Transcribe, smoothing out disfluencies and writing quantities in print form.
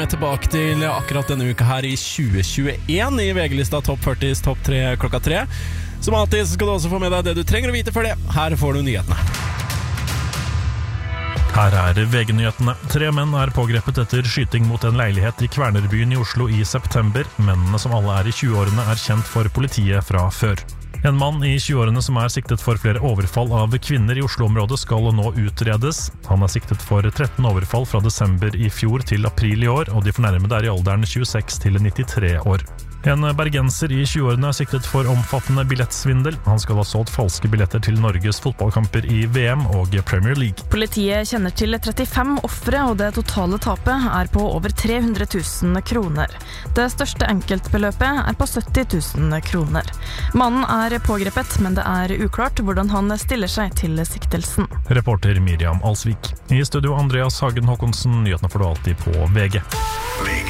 Tilbake til akkurat denne uka her i 2021 i VG-lista Topp 40s Topp 3 klokka 3. Som alltid så skal du også få med deg det du trenger å vite for det. Her får du nyhetene. Her er VG-nyhetene. 3 menn er pågrepet etter skyting mot en leilighet i Kvernerbyen i Oslo i september. Mennene, som alle er i 20-årene, er kjent for politiet fra før. En mann i 20-årene som er siktet for flere overfall av kvinner i Oslo-området skal nå utredes. Han er siktet for 13 overfall fra desember i fjor til april i år, og de fornærmede er i alderen 26 til 93 år. En bergenser i 20-årene er siktet for omfattende billettsvindel. Han skal ha solgt falske billetter til Norges fotballkamper i VM og Premier League. Politiet kjenner til 35 ofre, og det totale tapet er på over 300 000 kroner. Det største enkeltbeløpet er på 70 000 kroner. Mannen er pågrepet, men det er uklart hvordan han stiller seg til siktelsen. Reporter Miriam Alsvik. I studio Andreas Hagen Håkonsen, nyhetene får du alltid på VG.